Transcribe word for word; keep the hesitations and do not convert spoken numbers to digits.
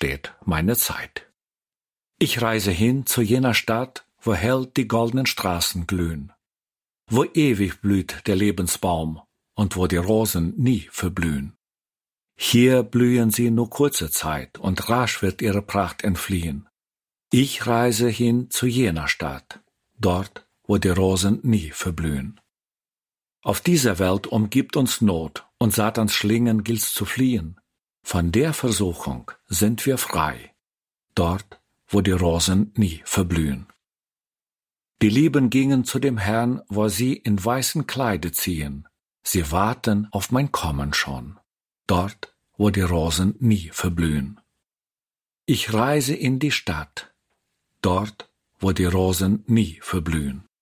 steht meine Zeit. Ich reise hin zu jener Stadt, wo hell die goldenen Straßen glühen, wo ewig blüht der Lebensbaum und wo die Rosen nie verblühen. Hier blühen sie nur kurze Zeit und rasch wird ihre Pracht entfliehen. Ich reise hin zu jener Stadt, dort, wo die Rosen nie verblühen. Auf dieser Welt umgibt uns Not und Satans Schlingen gilt's zu fliehen. Von der Versuchung sind wir frei, dort, wo die Rosen nie verblühen. Die Lieben gingen zu dem Herrn, wo sie in weißen Kleide ziehen. Sie warten auf mein Kommen schon, dort, wo die Rosen nie verblühen. Ich reise in die Stadt, dort, wo die Rosen nie verblühen.